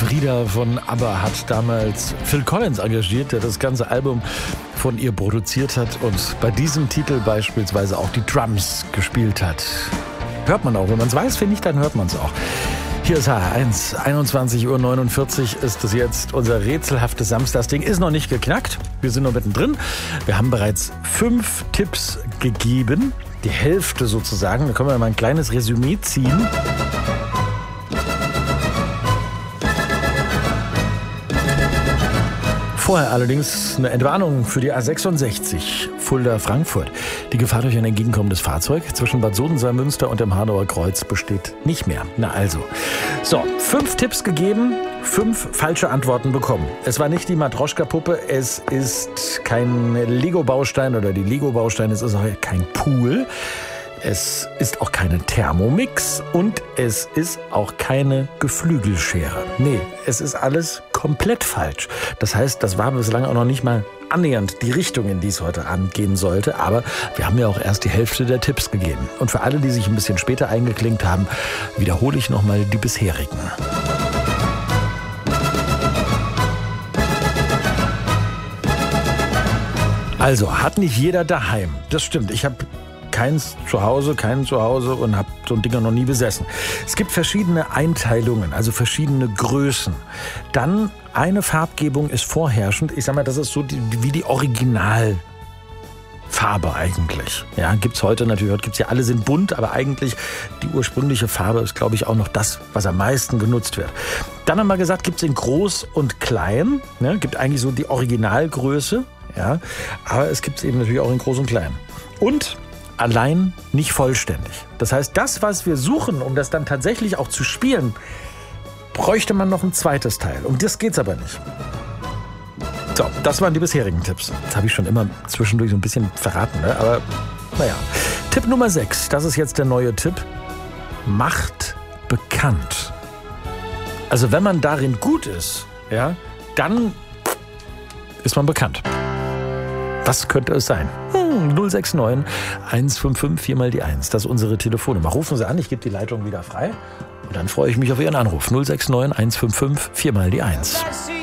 Frida von ABBA hat damals Phil Collins engagiert, der das ganze Album von ihr produziert hat und bei diesem Titel beispielsweise auch die Drums gespielt hat. Hört man auch, wenn man es weiß, finde ich, dann hört man es auch. Hier ist H1, 21:49 Uhr ist es jetzt. Unser rätselhaftes Samstagsding ist noch nicht geknackt. Wir sind noch mittendrin. Wir haben bereits 5 Tipps gegeben. Die Hälfte sozusagen. Da können wir mal ein kleines Resümee ziehen. Vorher allerdings eine Entwarnung für die A66 Fulda-Frankfurt. Die Gefahr durch ein entgegenkommendes Fahrzeug zwischen Bad Sodensalm-Münster und dem Hanauer Kreuz besteht nicht mehr. Na also. So, 5 Tipps gegeben, 5 falsche Antworten bekommen. Es war nicht die Matroschka-Puppe, es ist kein Lego-Baustein oder die Lego-Bausteine, es ist auch kein Pool. Es ist auch keine Thermomix und es ist auch keine Geflügelschere. Nee, es ist alles komplett falsch. Das heißt, das war bislang auch noch nicht mal annähernd die Richtung, in die es heute angehen sollte. Aber wir haben ja auch erst die Hälfte der Tipps gegeben. Und für alle, die sich ein bisschen später eingeklinkt haben, wiederhole ich nochmal die bisherigen. Also, hat nicht jeder daheim. Das stimmt. Ich habe keinen zu Hause und habe so ein Ding noch nie besessen. Es gibt verschiedene Einteilungen, also verschiedene Größen. Dann eine Farbgebung ist vorherrschend. Ich sag mal, das ist so wie die Originalfarbe eigentlich. Ja, gibt's heute natürlich. Heute gibt's ja, alle sind bunt, aber eigentlich die ursprüngliche Farbe ist, glaube ich, auch noch das, was am meisten genutzt wird. Dann haben wir gesagt, gibt's in groß und klein. Ne? Gibt eigentlich so die Originalgröße. Ja, aber es gibt's eben natürlich auch in groß und klein. Und allein nicht vollständig. Das heißt, das, was wir suchen, um das dann tatsächlich auch zu spielen, bräuchte man noch ein zweites Teil. Um das geht's aber nicht. So, das waren die bisherigen Tipps. Das habe ich schon immer zwischendurch so ein bisschen verraten, ne? Aber naja. Tipp Nummer 6, das ist jetzt der neue Tipp. Macht bekannt. Also wenn man darin gut ist, ja, dann ist man bekannt. Was könnte es sein? 069 155 4 mal die 1. Das ist unsere Telefonnummer. Rufen Sie an, ich gebe die Leitung wieder frei. Und dann freue ich mich auf Ihren Anruf. 069 155 4 mal die 1.